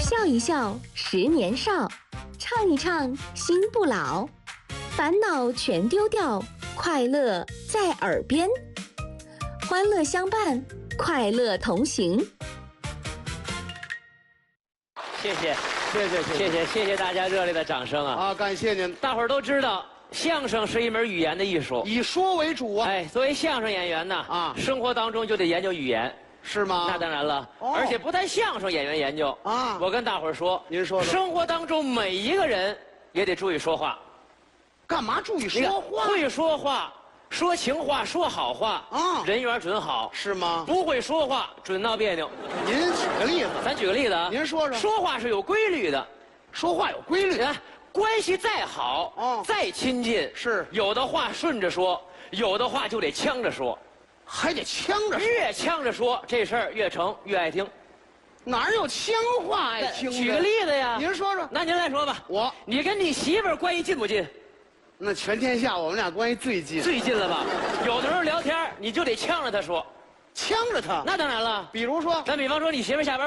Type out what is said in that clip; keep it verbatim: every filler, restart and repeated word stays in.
笑一笑，十年少；唱一唱，心不老。烦恼全丢掉，快乐在耳边。欢乐相伴，快乐同行。 谢谢， 谢谢谢谢，谢谢大家热烈的掌声啊！ 啊，感谢您。 大伙儿都知道，相声是一门语言的艺术。 以说为主啊。 哎，作为相声演员呢， 啊， 生活当中就得研究语言。 是吗？ 那当然了， 哦、 而且不但相声演员研究啊， 我跟大伙儿说， 您说说， 生活当中每一个人也得注意说话。 干嘛注意说话？ 会说话，说情话，说好话啊， 人缘准好， 是吗？ 不会说话，准闹别扭。 您举个例子， 咱举个例子啊， 您说说。 说话是有规律的， 说话有规律。 关系再好， 哦， 再亲近， 是有的话顺着说，有的话就得呛着说。 还得呛着说， 越呛着说，这事儿越成，越爱听。 哪有呛话爱听？ 举个例子呀， 您说说。 那您来说吧。 我， 你跟你媳妇儿关系近不近？ 那全天下我们俩关系最近。 最近了吧？有的时候聊天你就得呛着她说， 呛着她。 那当然了。 比如说， 咱比方说你媳妇儿下班